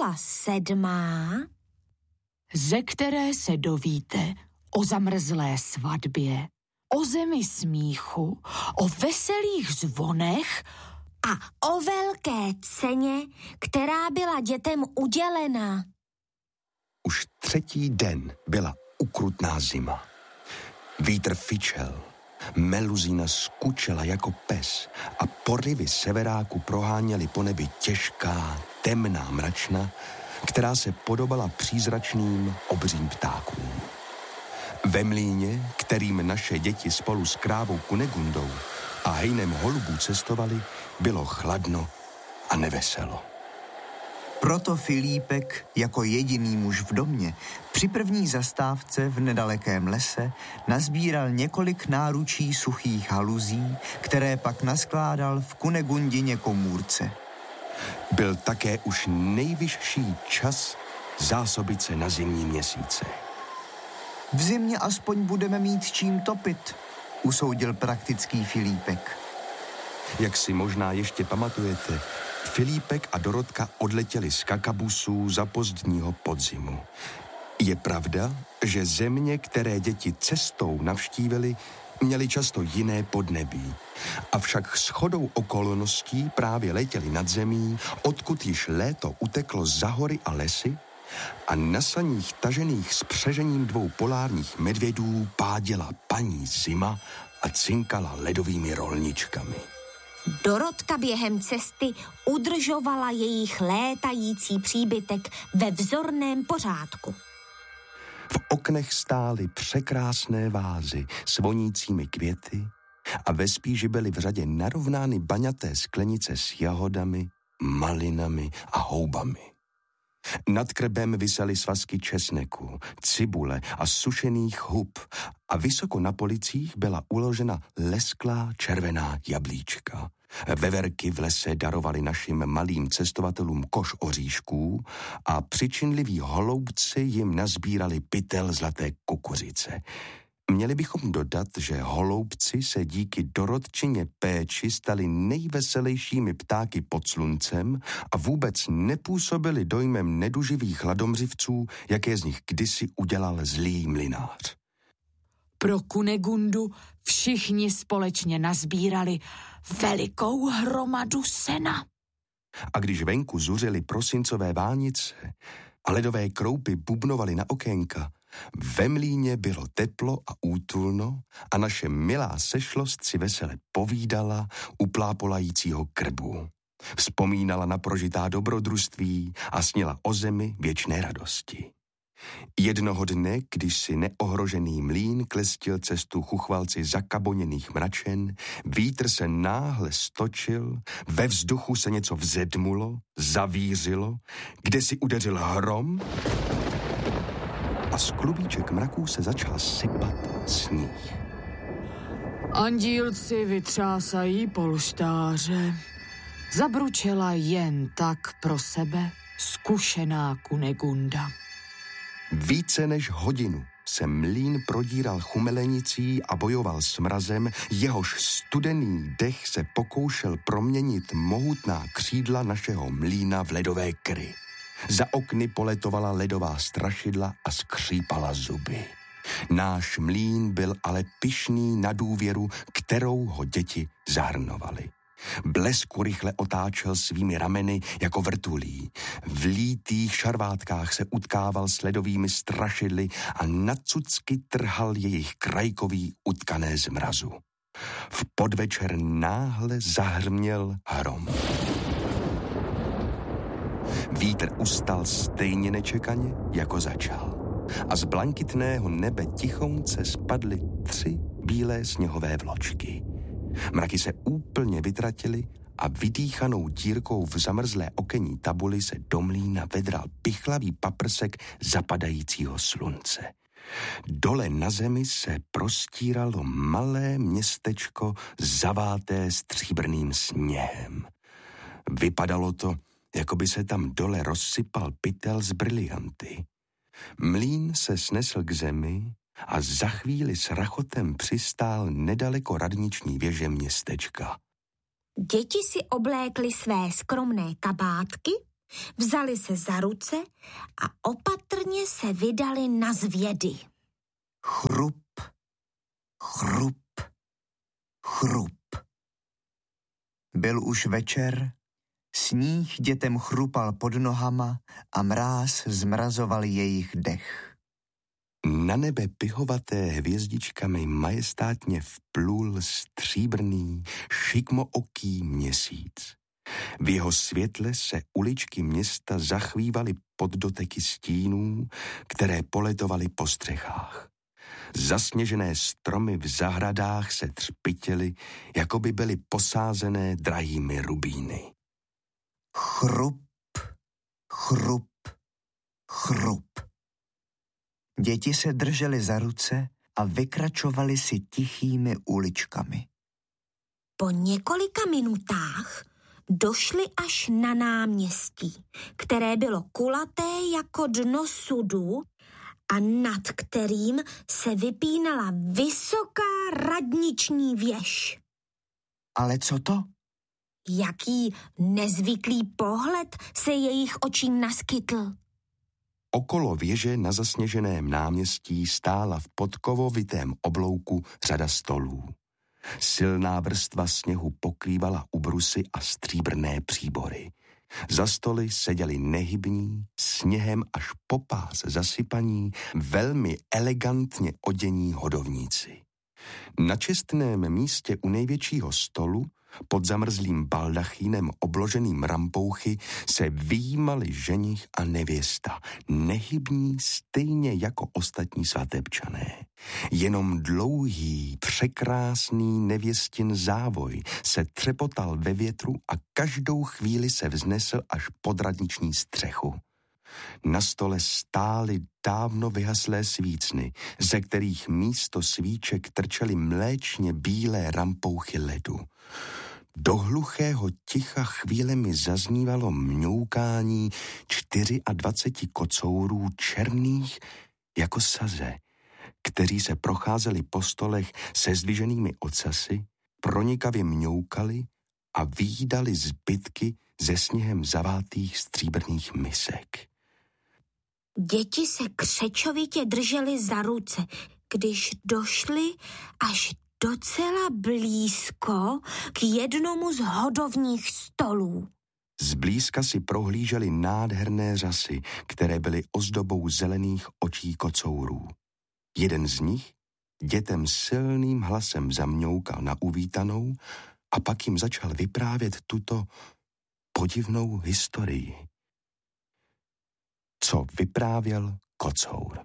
kapitola 7, ze které se dovíte o zamrzlé svatbě, o zemi smíchu, o veselých zvonech a o velké ceně, která byla dětem udělena. Už 3. den byla ukrutná zima. Vítr fičel, meluzína skučela jako pes a porivy severáku proháněly po nebi těžká, temná mračna, která se podobala přízračným obřím ptákům. Ve mlýně, kterým naše děti spolu s krávou Kunegundou a hejnem holubů cestovali, bylo chladno a neveselo. Proto Filípek jako jediný muž v domě při první zastávce v nedalekém lese nazbíral několik náručí suchých haluzí, které pak naskládal v Kunegundině komůrce. Byl také už nejvyšší čas zásobit se na zimní měsíce. V zimě aspoň budeme mít čím topit, usoudil praktický Filípek. Jak si možná ještě pamatujete, Filípek a Dorotka odletěli z Kakabusů za pozdního podzimu. Je pravda, že země, které děti cestou navštívili, měly často jiné podnebí. Avšak shodou okolností právě letěli nad zemí, odkud již léto uteklo za hory a lesy a na saních tažených spřežením 2 polárních medvědů páděla paní zima a cinkala ledovými rolničkami. Dorotka během cesty udržovala jejich létající příbytek ve vzorném pořádku. V oknech stály překrásné vázy s vonícími květy a ve spíži byly v řadě narovnány baňaté sklenice s jahodami, malinami a houbami. Nad krbem visely svazky česneku, cibule a sušených hub a vysoko na policích byla uložena lesklá červená jablíčka. Veverky v lese darovaly našim malým cestovatelům koš oříšků a přičinliví holoubci jim nazbírali pytel zlaté kukuřice. Měli bychom dodat, že holoubci se díky Dorotčině péči stali nejveselějšími ptáky pod sluncem a vůbec nepůsobili dojmem neduživých hladomřivců, jaké z nich kdysi udělal zlý mlynář. Pro Kunegundu všichni společně nazbírali velikou hromadu sena. A když venku zuřily prosincové vánice a ledové kroupy bubnovaly na okénka, ve mlýně bylo teplo a útulno a naše milá sešlost si vesele povídala u plápolajícího krbu. Vzpomínala na prožitá dobrodružství a snila o zemi věčné radosti. Jednoho dne, když si neohrožený mlýn klestil cestu chuchvalci zakaboněných mračen, vítr se náhle stočil, ve vzduchu se něco vzedmulo, zavířilo, kde si udeřil hrom a z klubíček mraků se začal sypat sníh. Andílci vytřásají polštáře. Zabručela jen tak pro sebe zkušená Kunegunda. Více než hodinu se mlýn prodíral chumelenicí a bojoval s mrazem, jehož studený dech se pokoušel proměnit mohutná křídla našeho mlýna v ledové kry. Za okny poletovala ledová strašidla a skřípala zuby. Náš mlýn byl ale pyšný na důvěru, kterou ho děti zahrnovaly. Blesku rychle otáčel svými rameny jako vrtulí. V lítých šarvátkách se utkával s ledovými strašidly a nacucky trhal jejich krajkový utkané z mrazu. V podvečer náhle zahrměl hrom. Vítr ustal stejně nečekaně, jako začal. A z blankitného nebe tichounce spadly 3 bílé sněhové vločky. Mraky se úplně vytratily a vydýchanou dírkou v zamrzlé okenní tabuli se do mlýna vedral pichlavý paprsek zapadajícího slunce. Dole na zemi se prostíralo malé městečko zaváté stříbrným sněhem. Vypadalo to, jako by se tam dole rozsypal pytel z brilianty. Mlýn se snesl k zemi a za chvíli s rachotem přistál nedaleko radniční věže městečka. Děti si oblékly své skromné kabátky Vzali se za ruce a opatrně se vydali na zvědy. Chrup, chrup, chrup. Byl už večer, sníh dětem chrupal pod nohama a mráz zmrazoval jejich dech. Na nebe pihovaté hvězdičkami majestátně vplul stříbrný, šikmooký měsíc. V jeho světle se uličky města zachvívaly pod doteky stínů, které poletovaly po střechách. Zasněžené stromy v zahradách se třpytěly, jako by byly posázené drahými rubíny. Chrup, chrup, chrup. Děti se držely za ruce a vykračovaly si tichými uličkami. Po několika minutách došli až na náměstí, které bylo kulaté jako dno sudu a nad kterým se vypínala vysoká radniční věž. Ale co to? Jaký nezvyklý pohled se jejich očím naskytl. Okolo věže na zasněženém náměstí stála v podkovovitém oblouku řada stolů. Silná vrstva sněhu pokrývala ubrusy a stříbrné příbory. Za stoly seděli nehybní, sněhem až po pás zasypaní, velmi elegantně odění hodovníci. Na čestném místě u největšího stolu, pod zamrzlým baldachínem obloženým rampouchy, se vyjímali ženich a nevěsta, nehybní stejně jako ostatní svatebčané. Jenom dlouhý, překrásný nevěstin závoj se třepotal ve větru a každou chvíli se vznesl až pod radniční střechu. Na stole stály dávno vyhaslé svícny, ze kterých místo svíček trčely mléčně bílé rampouchy ledu. Do hluchého ticha chvílemi zaznívalo mňoukání 24 kocourů černých jako saze, kteří se procházeli po stolech se zdviženými ocasy, pronikavě mňoukali a výdali zbytky ze sněhem zavátých stříbrných misek. Děti se křečovitě držely za ruce, když došli až docela blízko k jednomu z hodovních stolů. Zblízka si prohlíželi nádherné řasy, které byly ozdobou zelených očí kocourů. Jeden z nich dětem silným hlasem zamňoukal na uvítanou a pak jim začal vyprávět tuto podivnou historii. Co vyprávěl kocour?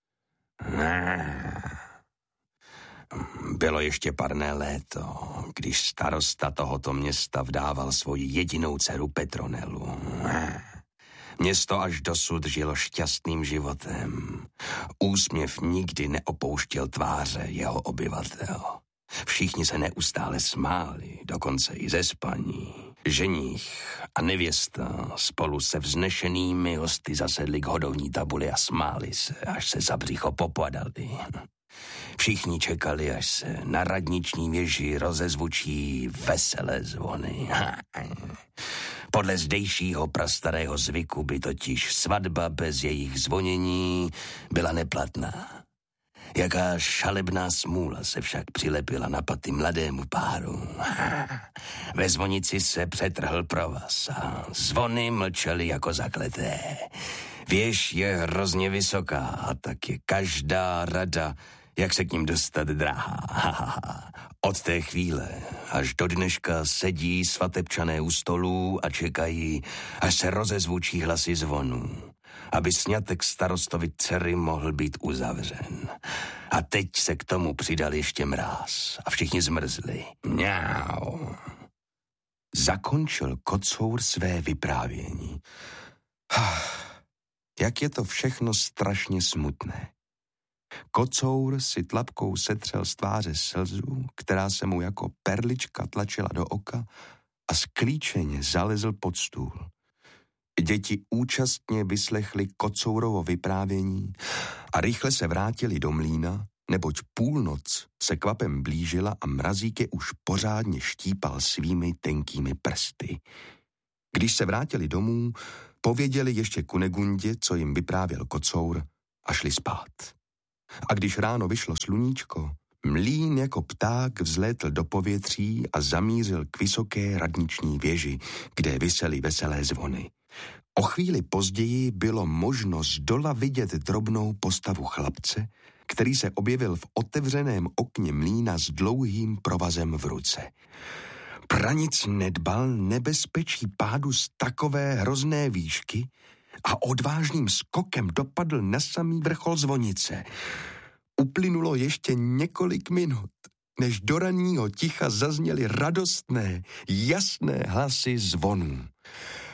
Bylo ještě parné léto, když starosta tohoto města vdával svoji jedinou dceru Petronelu. Město až dosud žilo šťastným životem. Úsměv nikdy neopouštěl tváře jeho obyvatel. Všichni se neustále smáli, dokonce i ze spaní. Ženích a nevěsta spolu se vznešenými hosty zasedli k hodovní tabuli a smáli se, až se za břicho popadali. Všichni čekali, až se na radniční věži rozezvučí veselé zvony. Podle zdejšího prastarého zvyku by totiž svatba bez jejich zvonění byla neplatná. Jaká šalebná smůla se však přilepila na paty mladému páru. Ve zvonici se přetrhl provaz a zvony mlčely jako zakleté. Věž je hrozně vysoká a tak je každá rada, jak se k ním dostat, drahá. Od té chvíle až do dneška sedí svatebčané u stolů a čekají, až se rozezvučí hlasy zvonů, aby sňatek starostovi dcery mohl být uzavřen. A teď se k tomu přidal ještě mráz a všichni zmrzli. Mňau. Zakončil kocour své vyprávění. Jak je to všechno strašně smutné. Kocour si tlapkou setřel z tváře slzu, která se mu jako perlička tlačila do oka, a sklíčeně zalezl pod stůl. Děti účastně vyslechly kocourovo vyprávění a rychle se vrátili do mlýna, neboť půlnoc se kvapem blížila a Mrazík je už pořádně štípal svými tenkými prsty. Když se vrátili domů, pověděli ještě Kunegundě, co jim vyprávěl kocour, a šli spát. A když ráno vyšlo sluníčko, mlýn jako pták vzlétl do povětří a zamířil k vysoké radniční věži, kde visely veselé zvony. O chvíli později bylo možno zdola vidět drobnou postavu chlapce, který se objevil v otevřeném okně mlýna s dlouhým provazem v ruce. Pranic nedbal nebezpečí pádu z takové hrozné výšky a odvážným skokem dopadl na samý vrchol zvonice. Uplynulo ještě několik minut, než do ranního ticha zazněly radostné, jasné hlasy zvonů.